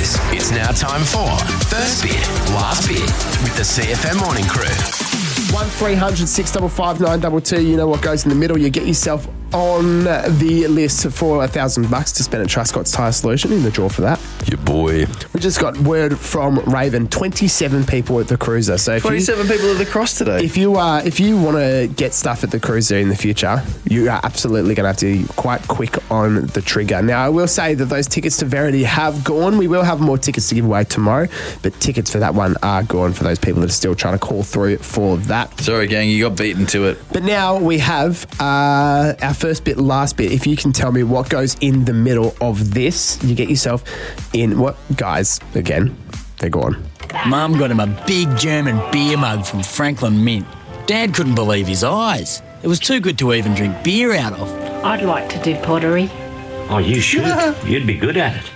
Boys, it's now time for First Bit, Last Bit with the CFM Morning Crew. 1300 655 922. You know what goes in the middle. You get yourself on the list for $1,000 to spend at Truscott's Tyre Solution. In the draw for that. Your boy. We just got word from Raven. 27 people at the Cruiser. So 27 people at the cross today. If you want to get stuff at the Cruiser in the future, you are absolutely going to have to be quite quick on the trigger. Now, I will say that those tickets to Verity have gone. We will have more tickets to give away tomorrow, but tickets for that one are gone for those people that are still trying to call through for that. Sorry, gang, you got beaten to it. But now we have our first bit, last bit. If you can tell me what goes in the middle of this, you get yourself in what? Guys, again, they're gone. Mum got him a big German beer mug from Franklin Mint. Dad couldn't believe his eyes. It was too good to even drink beer out of. I'd like to do pottery. Oh, you should. You'd be good at it.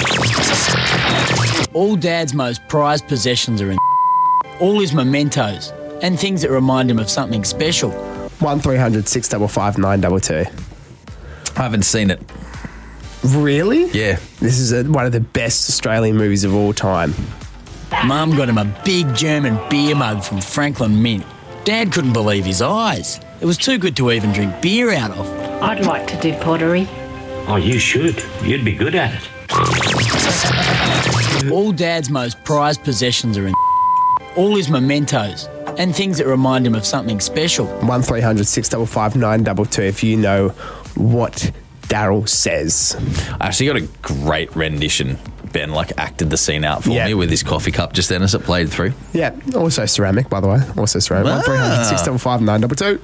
All Dad's most prized possessions are in all his mementos and things that remind him of something special. 1300 655 922. I haven't seen it. Really? Yeah. This is one of the best Australian movies of all time. Mum got him a big German beer mug from Franklin Mint. Dad couldn't believe his eyes. It was too good to even drink beer out of. I'd like to do pottery. Oh, you should. You'd be good at it. All Dad's most prized possessions are in all his mementos and things that remind him of something special. 1300 655 922 if you know what Daryl says. I actually got a great rendition. Ben acted the scene out for me with his coffee cup just then as it played through. Yeah, also ceramic, by the way. Also ceramic. 1300 655 922.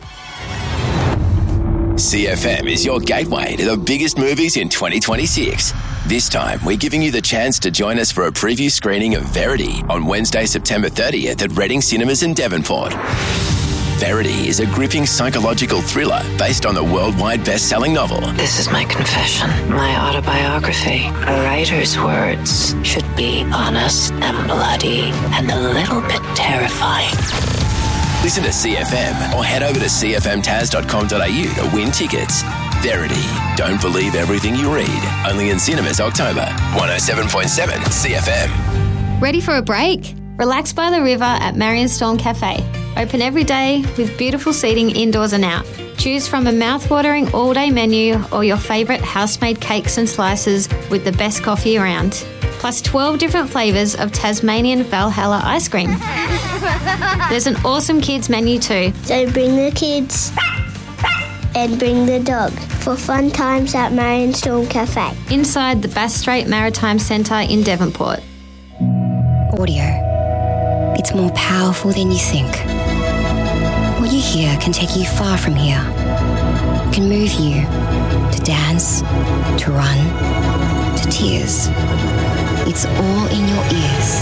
CFM is your gateway to the biggest movies in 2026. This time, we're giving you the chance to join us for a preview screening of Verity on Wednesday, September 30th at Reading Cinemas in Devonport. Verity is a gripping psychological thriller based on the worldwide best-selling novel. This is my confession, my autobiography. A writer's words should be honest and bloody and a little bit terrifying. Listen to CFM or head over to cfmtaz.com.au to win tickets. Verity. Don't believe everything you read. Only in cinemas October. 107.7 CFM. Ready for a break? Relax by the river at Marion Storm Cafe. Open every day with beautiful seating indoors and out. Choose from a mouth-watering all-day menu or your favourite house-made cakes and slices with the best coffee around. Plus 12 different flavours of Tasmanian Valhalla ice cream. There's an awesome kids menu too. So bring the kids and bring the dog for fun times at Marion Storm Cafe. Inside the Bass Strait Maritime Centre in Devonport. Audio. It's more powerful than you think. What you hear can take you far from here. It can move you to dance, to run, to tears. It's all in your ears.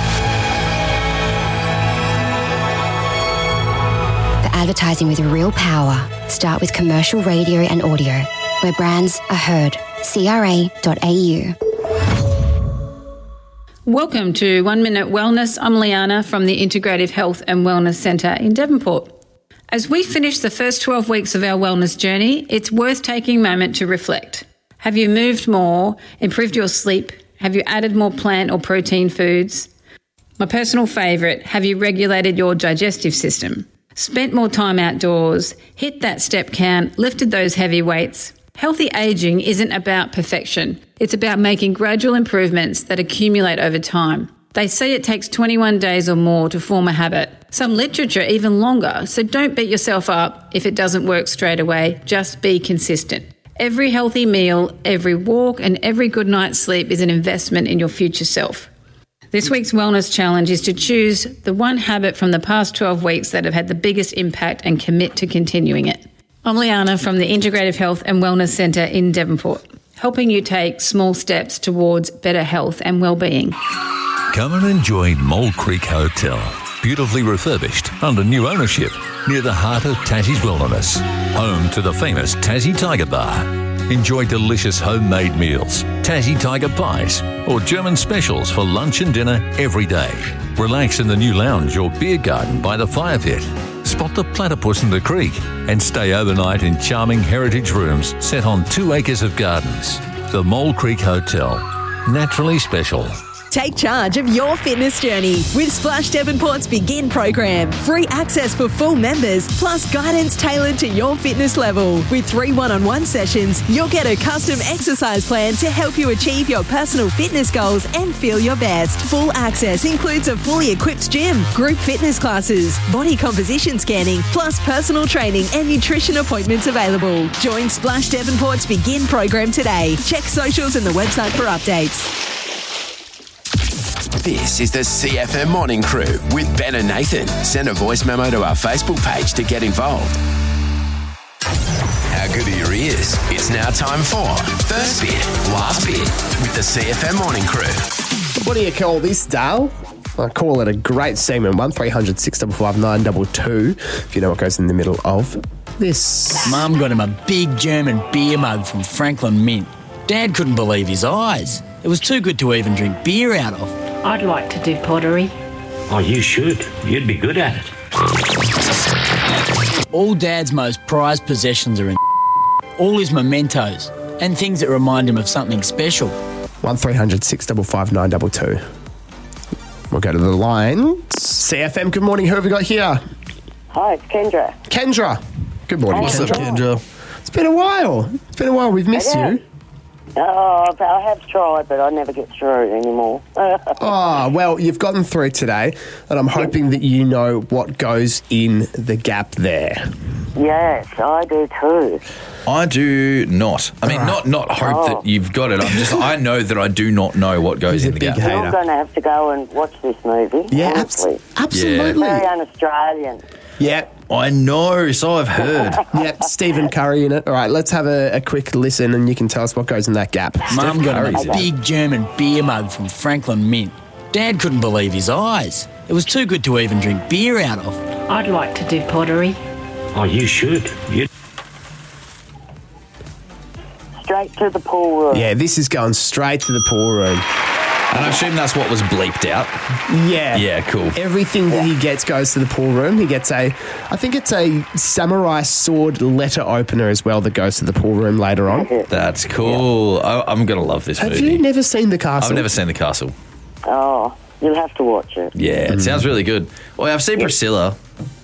For advertising with real power, start with commercial radio and audio, where brands are heard. CRA.au. Welcome to 1 Minute Wellness. I'm Liana from the Integrative Health and Wellness Centre in Devonport. As we finish the first 12 weeks of our wellness journey, it's worth taking a moment to reflect. Have you moved more, improved your sleep? Have you added more plant or protein foods? My personal favourite, have you regulated your digestive system? Spent more time outdoors, hit that step count, lifted those heavy weights? Healthy ageing isn't about perfection. It's about making gradual improvements that accumulate over time. They say it takes 21 days or more to form a habit. Some literature even longer, so don't beat yourself up if it doesn't work straight away. Just be consistent. Every healthy meal, every walk, and every good night's sleep is an investment in your future self. This week's wellness challenge is to choose the one habit from the past 12 weeks that have had the biggest impact and commit to continuing it. I'm Liana from the Integrative Health and Wellness Centre in Devonport, helping you take small steps towards better health and well-being. Come and enjoy Mole Creek Hotel, beautifully refurbished under new ownership near the heart of Tassie's Wilderness, home to the famous Tassie Tiger Bar. Enjoy delicious homemade meals, Tassie Tiger pies, or German specials for lunch and dinner every day. Relax in the new lounge or beer garden by the fire pit. Spot the platypus in the creek and stay overnight in charming heritage rooms set on 2 acres of gardens. The Mole Creek Hotel, naturally special. Take charge of your fitness journey with Splash Devonport's Begin program. Free access for full members, plus guidance tailored to your fitness level. With 3 one-on-one sessions, you'll get a custom exercise plan to help you achieve your personal fitness goals and feel your best. Full access includes a fully equipped gym, group fitness classes, body composition scanning, plus personal training and nutrition appointments available. Join Splash Devonport's Begin program today. Check socials and the website for updates. This is the CFM Morning Crew with Ben and Nathan. Send a voice memo to our Facebook page to get involved. How good are your ears? It's now time for First Bit, Last Bit with the CFM Morning Crew. What do you call this, Dale? I call it a great segment. 1300 655 922 if you know what goes in the middle of this. Mum got him a big German beer mug from Franklin Mint. Dad couldn't believe his eyes. It was too good to even drink beer out of. I'd like to do pottery. Oh, you should. You'd be good at it. All Dad's most prized possessions are in all his mementos and things that remind him of something special. 1300 655 922. We'll go to the line. CFM, good morning. Who have we got here? Hi, it's Kendra. Kendra. Good morning. What's up, Kendra? It's been a while. We've missed you. Oh, I have tried, but I never get through anymore. Oh, well, you've gotten through today, and I'm hoping that you know what goes in the gap there. Yes, I do too. I do not. I mean, not hope that you've got it. I know that I do not know what goes in the gap. You're going to have to go and watch this movie. Yeah, honestly. absolutely. Very un-Australian. Yeah. I know, so I've heard. Yep, Stephen Curry in it. All right, let's have a quick listen and you can tell us what goes in that gap. Mum got him a big German beer mug from Franklin Mint. Dad couldn't believe his eyes. It was too good to even drink beer out of. I'd like to do pottery. Oh, you should. Straight to the pool room. Yeah, this is going straight to the pool room. And I assume that's what was bleeped out. Yeah. Yeah, cool. Everything that he gets goes to the pool room. He gets I think it's a samurai sword letter opener as well that goes to the pool room later on. That's cool. I'm going to love this movie. Have you never seen The Castle? I've never seen The Castle. Oh, you'll have to watch it. Yeah, it sounds really good. Well, I've seen Priscilla.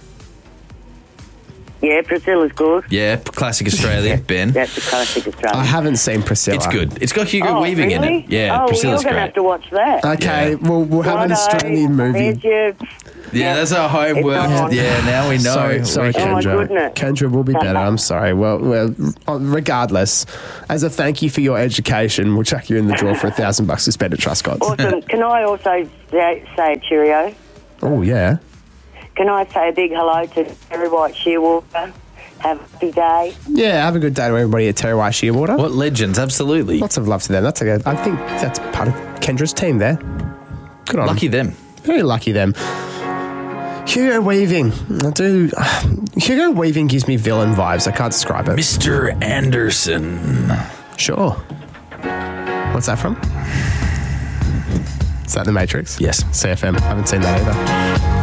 Yeah, Priscilla's good. Yeah, classic Australian, Ben. That's a classic Australian. I haven't seen Priscilla. It's good. It's got Hugo Weaving in it. Yeah, Priscilla's you're going to have to watch that. Okay, we'll have an Australian movie. Yeah, that's our homework. Yeah, now we know. Sorry, Kendra. Kendra will be better. I'm sorry. Well, regardless, as a thank you for your education, we'll chuck you in the draw for $1,000 to spend at Truscott's. Awesome. Can I also say a cheerio? Oh, yeah. Can I say a big hello to Terry White Shearwater? Have a happy day. Yeah, have a good day to everybody at Terry White Shearwater. What legends, absolutely. Lots of love to them. I think that's part of Kendra's team there. Good on Lucky them. Very lucky them. Hugo Weaving. Hugo Weaving gives me villain vibes. I can't describe it. Mr. Anderson. Sure. What's that from? Is that The Matrix? Yes. CFM. I haven't seen that either.